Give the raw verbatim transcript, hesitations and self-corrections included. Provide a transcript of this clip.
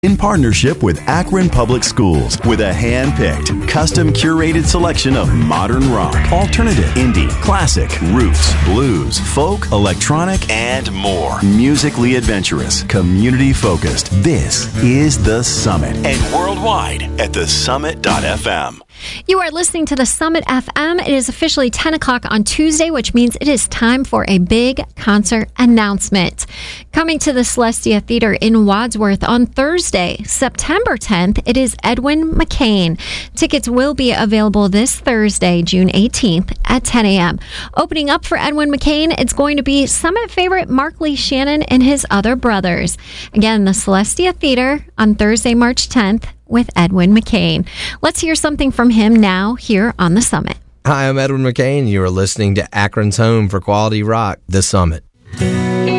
In partnership with Akron Public Schools, with a hand-picked, custom-curated selection of modern rock, alternative, indie, classic, roots, blues, folk, electronic, and more. Musically adventurous, community-focused. This is The Summit, and worldwide at the summit dot f m. You are listening to The Summit F M. It is officially ten o'clock on Tuesday, which means it is time for a big concert announcement. Coming to the Celestia Theater in Wadsworth on Thursday, September tenth, it is Edwin McCain. Tickets will be available this Thursday, June eighteenth at ten a.m. Opening up for Edwin McCain, it's going to be Summit favorite Mark Lee Shannon and his other brothers. Again, the Celestia Theater on Thursday, March tenth with Edwin McCain. Let's hear something from him now here on The Summit. Hi, I'm Edwin McCain. You are listening to Akron's home for quality rock, The Summit.